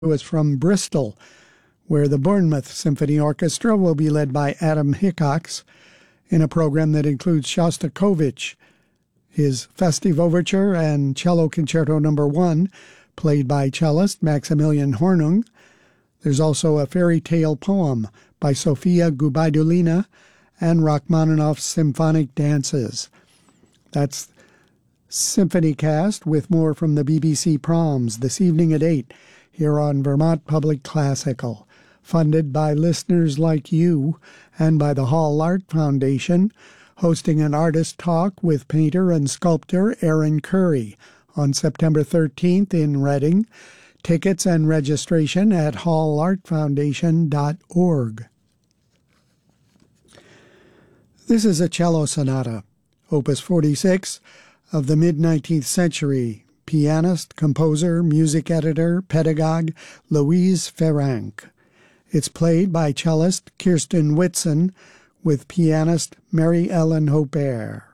is from Bristol, where the Bournemouth Symphony Orchestra will be led by Adam Hickox in a program that includes Shostakovich, his Festive Overture and Cello Concerto No. 1, played by cellist Maximilian Hornung. There's also a fairy tale poem by Sofia Gubaidulina and Rachmaninoff's Symphonic Dances. That's Symphony Cast with more from the BBC Proms this evening at 8 here on Vermont Public Classical, funded by listeners like you and by the Hall Art Foundation, hosting an artist talk with painter and sculptor Aaron Curry on September 13th in Reading. Tickets and registration at hallartfoundation.org. This is a cello sonata, Opus 46, of the mid-19th century, pianist, composer, music editor, pedagogue Louise Ferranc. It's played by cellist Kirsten Whitson with pianist Mary Ellen Hopere.